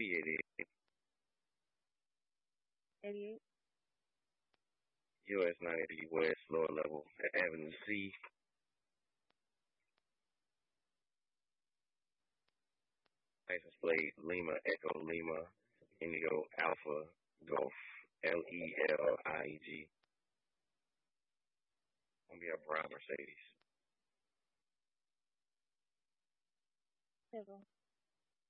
V88. 88. US 90 West, lower level, Avenue C. License plate Lima Echo Lima Indigo Alpha Golf LELIEG. Gonna be a brown Mercedes. Civil.